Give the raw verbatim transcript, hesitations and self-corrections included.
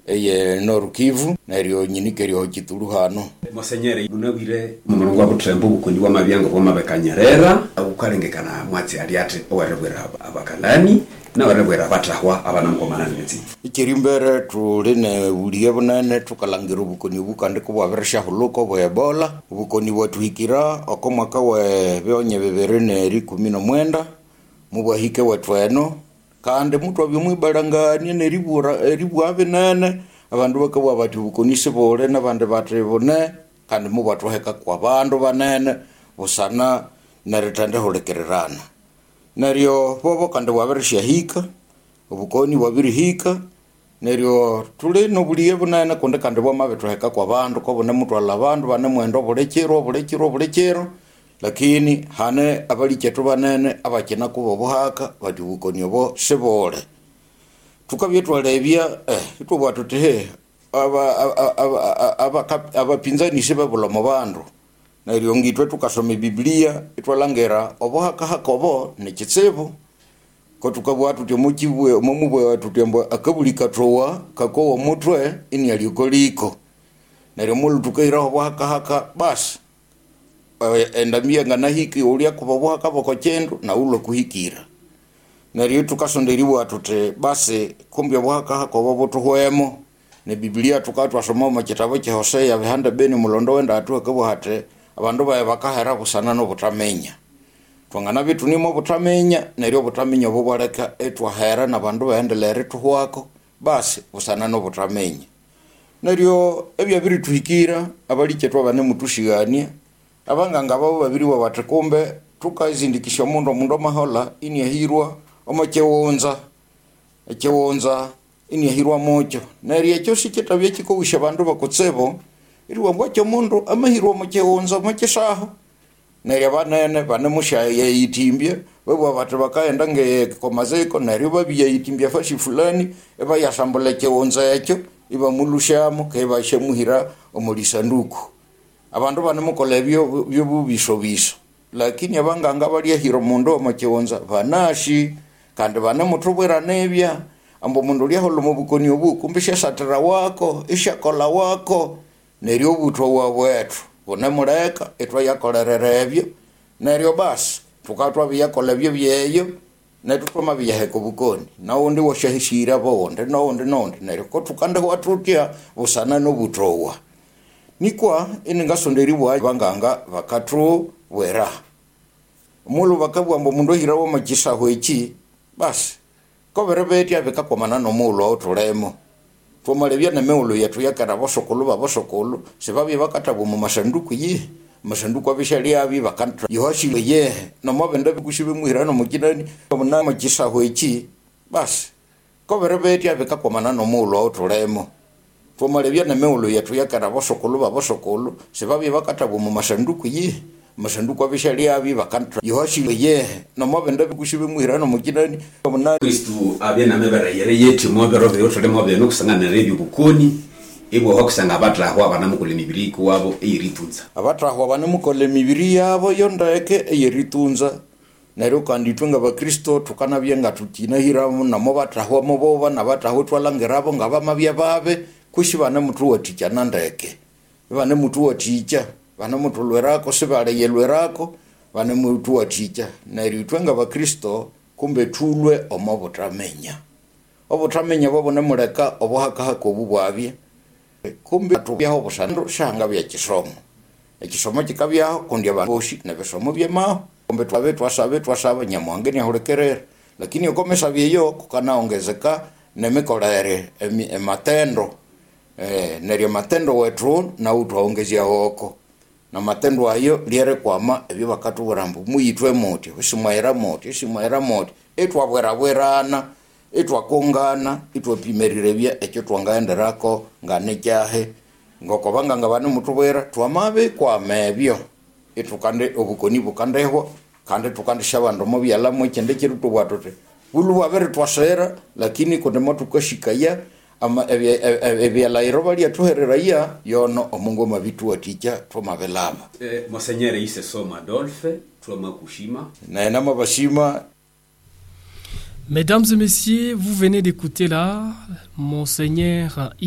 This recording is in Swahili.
eye Norukivu neryo nyinikerio Kituru hano. Monseigneur munabire mumungu wa butrembo bukundi wa mabyango kwa mabekanyerera ukalengekana mwatsi aliate owarebwera abakalani na warebwera batahwa abanamkomana nezi. Ikirimbere tuline uliye bunene tukalangira ubukoni bukande kubwaberesha huluko bwa Ebola ubukoni watuhikira okomwaka we byonye bibiri na kumi na mwenda mubwahike watweno kandi mutwa byumwibalanganye neribura eribwa binene abandu bakabwa bati ubukoni sibole nabande batrebone kandi mubatwaheka kwa bandu banene busana naritande holekererana neryo bobo kandi waberesha hika ubukoni wabiri hika neryo tuli nobuliye bunene konde kandi bwamabetwaheka kwa bandu ko bone mutwala bandu bane mwendo bulekero bulekero bulekero lakini hane abali chetu banene abakina kubo buhaka bati ubukoni obo sebole tukabyetwalebya eh itubwa tutehe aba aba aba abapinzani sebabula mu bandu neryo ngitwe tukasoma Biblia itwalangera obuhaka hakobo nekitsebo ko tukabwa tutyo mukibwe momubwe tutembo akabulika trowa kako omutwe ini alikoliko neryo mulu tukaira obuhaka haka bas endamia ngana hiki ulia kubabuhaka boko chendo na ulo kuhikira neryo tukasonderiwa tute basi kumbe obuhaka hako botuhwemo ne Biblia tukatwasoma mu kitabo kya Hosea bihanda beni mulondo wenda atu akabuhate abandu baye bakahera busana no butamenya twangana bitu nimo butamenya neryo butamenya bubwareka etwahera nabandu baendelere tuhwako basi busana no butamenya neryo ebya biri tuhikira abali chetwa bane mutushigania abanganga babo babiri wa batekombe tukazindikisha mundo mundo mahola ini yahirwa omachewonza echewonza ini yahirwa mocho neryo echo sikitabye kikowisha bandu bakotsebo iriwa mwacho mundo amahirwa mochewonza mocheshaho neryo banene bane mushaye yitimbye babo batu bakaenda nge komazeko neryo babiye yitimbye fashi fulani eba yasambole chewonza echo iba mulushamo keba shemuhira omurisanduku abandu bane mukolebyo byobubisho bisho lakini abanganga bali hiro mundo omachewonza banashi kandi bane mutubwera nebya ambo mundu lya holo mubukoni obu kumbisha satara wako ishakola wako neryo butwa wabwetu bone mureka etwa yakolererebyo neryo basi tukatwa byakolebyo byeyo netutoma byaheko bukoni na undi washahishira bonde na undi nonde neryo ko tukande watutya busana no butrowa nikwa iningasonderiwa banganga bakatru wera mulu bakabwa mbo mundu hirawo magisa hoichi basi ko berebeti abeka komana no mulo otulemo twomalebya na meulo yetu yakara bosokolo babosokolo sebabi bakatabu mu masanduku yi masanduku abishali abi bakantra yoshi ye no mobenda bikushibe muhirano mukidani muna magisa hoichi basi ko berebeti abeka komana no mulo otulemo twomalebya na meulo yetu yakara bosokolo babosokolo sebabi bakatabu mu masanduku yi masanduku abishali abi bakantra yoshi ye no mobenda bikushibe muhirano mukidani muna Kristu abena mebera yere yeti mobero byo tole mobeno kusangana rebyo bukoni ebo hokusanga abatraho abanamukole mibiri ko wabo eyiritunza abatraho abanamukole mibiri yabo yondeke eyiritunza neryo kandi twanga bakristo tukanabye ngatutina hiramu namo batraho moboba nabatraho twalangerabo ngaba mabya babe kushibana mutu waticha nandeke bane mutu waticha bana mutu lwerako sibale yelwerako bane mutu waticha neryo twanga bakristo kumbe tulwe omobutamenya obutamenya babone mureka obuhaka hako bubwabye kumbe tubyaho busandro shanga bya kisomo ekisomo kikabyaho kundi abanboshi nabesomo byema kumbe twabe twasabe twasaba nyamwange ni holekerera lakini ukomesa byeyo kukanaongezeka nemekolere ematendo eh neryo matendo wetu na utwaongezya hoko na matendo ayo liere kwama ebyo bakatu burambu muyitwe moti usimwaira moti simwaira moti etwa bwera bwerana etwa kongana etwa pimerirebya ekyo twangaenderako ngane kyahe ngoko banganga bane mutubwera twamabe kwa mebyo etukande obukoni bukandeho kandi tukandisha bandu mo byala mo kyende kiru tubwatote bulu babere twasera lakini kodemo tukashikaya ama ebyala irobali atuherera ya yono omungu mabitu watija twamabelaba eh Monseigneur ise soma Adolphe twamakushima na nama bashima. Mesdames et messieurs, vous venez d'écouter là Monseigneur